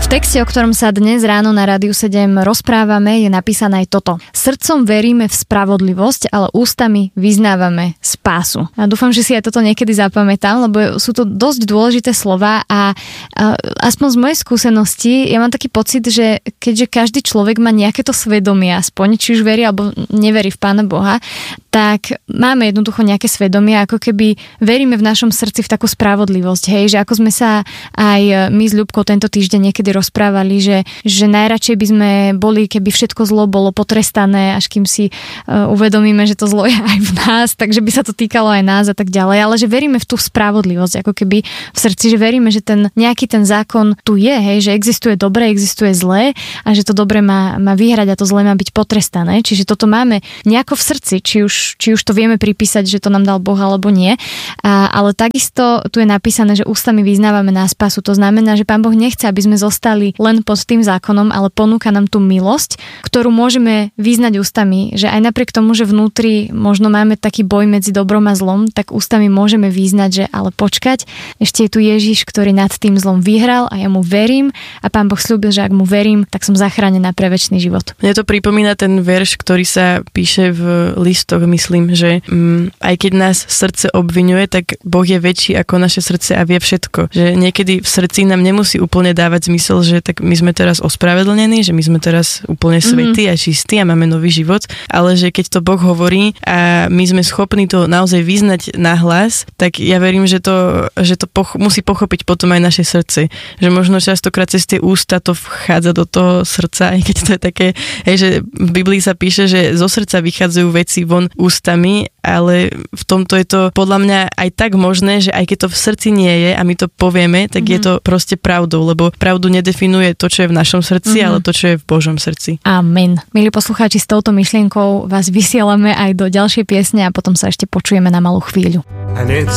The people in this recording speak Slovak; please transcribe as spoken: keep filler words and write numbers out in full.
V texte, o ktorom sa dnes ráno na Rádiu sedem rozprávame, je napísané aj toto. Srdcom veríme v spravodlivosť, ale ústami vyznávame spásu. A dúfam, že si aj toto niekedy zapamätám, lebo sú to dosť dôležité slova a, a aspoň z mojej skúsenosti ja mám taký pocit, že keďže každý človek má nejaké to svedomie, aspoň či už verí alebo neverí v Pána Boha, tak máme jednoducho nejaké svedomie, ako keby veríme v našom srdci v takú spravodlivosť, hej, že ako sme sa aj my s Ľubkou tento týždeň niekedy rozprávali, že, že najradšej by sme boli, keby všetko zlo bolo potrestané, až kým si uh, uvedomíme, že to zlo je aj v nás, takže by sa to týkalo aj nás a tak ďalej, ale že veríme v tú spravodlivosť, ako keby v srdci, že veríme, že ten nejaký ten zákon tu je, hej, že existuje dobre, existuje zlé a že to dobre má, má vyhrať a to zlé má byť potrestané, čiže toto máme nejako v srdci, či už, či už to vieme pripísať, že to nám dal Boh alebo nie, a, ale takisto tu je napísané, že ústami vyznávame na spásu, to znamená, že Pán Boh nechce, aby sme zostali len pod tým zákonom, ale ponúka nám tú milosť, ktorú môžeme vyznať ústami, že aj napriek tomu, že vnútri možno máme taký boj medzi dobrom a zlom, tak ústami môžeme vyznať, že ale počkať, ešte je tu Ježiš, ktorý nad tým zlom vyhral a ja mu verím a Pán Boh sľúbil, že ak mu verím, tak som zachránená pre večný život. Mne to pripomína ten verš, ktorý sa píše v listoch, myslím, že um, aj keď nás srdce obviňuje, tak Boh je väčší ako naše srdce a vie všetko. Že niekedy v srdci nám nemusí úplne dávať zmysel, že tak my sme teraz ospravedlnení, že my sme teraz úplne svätí mm-hmm. a čistí a máme nový život, ale že keď to Boh hovorí a my sme schopní to naozaj vyznať nahlas, tak ja verím, že to, že to poch- musí pochopiť potom aj naše srdce. Že možno častokrát cez tie ústa to vchádza do toho srdca, aj keď to je také, hej, že v Biblii sa píše, že zo srdca vychádzajú veci von ústami, ale v tomto je to podľa mňa aj tak možné, že aj keď to v srdci nie je a my to povieme, tak mm-hmm. je to proste pravdou, lebo pravdu nedefinuje to, čo je v našom srdci, mm-hmm. ale to, čo je v Božom srdci. Amen. Milí poslucháči, s touto myšlienkou vás vysielame aj do ďalšej piesne a potom sa ešte počujeme na malú chvíľu. And it's